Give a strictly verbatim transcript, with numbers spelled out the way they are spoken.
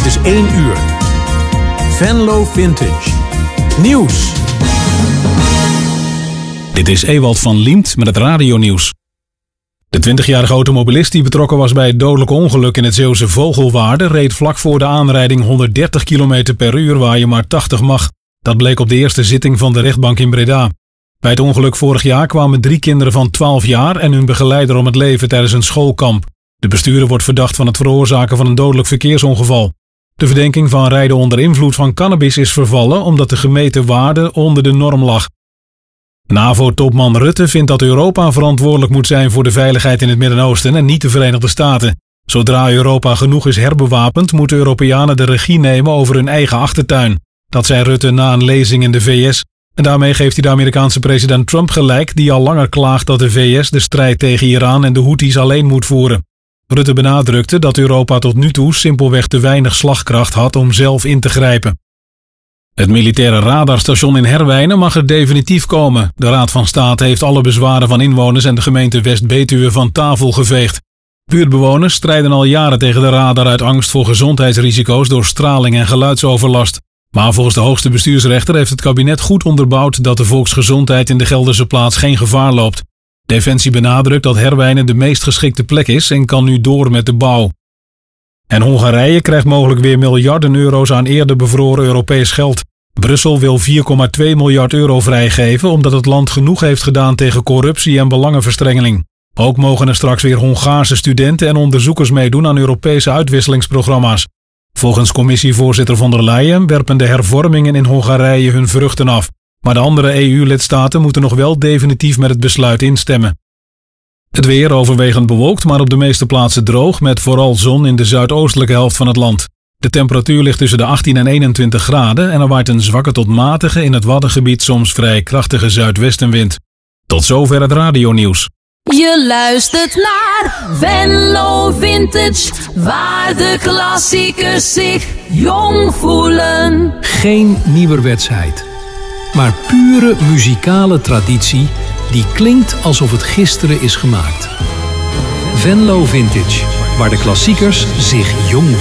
is één uur. Venlo Vintage. Nieuws. Dit is Ewald van Liemt met het radionieuws. De twintigjarige automobilist die betrokken was bij het dodelijke ongeluk in het Zeeuwse Vogelwaarde reed vlak voor de aanrijding honderddertig kilometer per uur waar je maar tachtig mag. Dat bleek op de eerste zitting van de rechtbank in Breda. Bij het ongeluk vorig jaar kwamen drie kinderen van twaalf jaar en hun begeleider om het leven tijdens een schoolkamp. De bestuurder wordt verdacht van het veroorzaken van een dodelijk verkeersongeval. De verdenking van rijden onder invloed van cannabis is vervallen omdat de gemeten waarde onder de norm lag. NAVO-topman Rutte vindt dat Europa verantwoordelijk moet zijn voor de veiligheid in het Midden-Oosten en niet de Verenigde Staten. Zodra Europa genoeg is herbewapend, moeten Europeanen de regie nemen over hun eigen achtertuin. Dat zei Rutte na een lezing in de V S. En daarmee geeft hij de Amerikaanse president Trump gelijk, die al langer klaagt dat de V S de strijd tegen Iran en de Houthis alleen moet voeren. Rutte benadrukte dat Europa tot nu toe simpelweg te weinig slagkracht had om zelf in te grijpen. Het militaire radarstation in Herwijnen mag er definitief komen. De Raad van State heeft alle bezwaren van inwoners en de gemeente West-Betuwe van tafel geveegd. Buurtbewoners strijden al jaren tegen de radar uit angst voor gezondheidsrisico's door straling en geluidsoverlast. Maar volgens de hoogste bestuursrechter heeft het kabinet goed onderbouwd dat de volksgezondheid in de Gelderse plaats geen gevaar loopt. Defensie benadrukt dat Herwijnen de meest geschikte plek is en kan nu door met de bouw. En Hongarije krijgt mogelijk weer miljarden euro's aan eerder bevroren Europees geld. Brussel wil vier komma twee miljard euro vrijgeven omdat het land genoeg heeft gedaan tegen corruptie en belangenverstrengeling. Ook mogen er straks weer Hongaarse studenten en onderzoekers meedoen aan Europese uitwisselingsprogramma's. Volgens commissievoorzitter von der Leyen werpen de hervormingen in Hongarije hun vruchten af. Maar de andere E U-lidstaten moeten nog wel definitief met het besluit instemmen. Het weer overwegend bewolkt, maar op de meeste plaatsen droog met vooral zon in de zuidoostelijke helft van het land. De temperatuur ligt tussen de achttien en eenentwintig graden en er waait een zwakke tot matige in het Waddengebied soms vrij krachtige zuidwestenwind. Tot zover het radionieuws. Je luistert naar Venlo Vintage, waar de klassiekers zich jong voelen. Geen nieuwerwetsheid, maar pure muzikale traditie die klinkt alsof het gisteren is gemaakt. Venlo Vintage, waar de klassiekers zich jong voelen.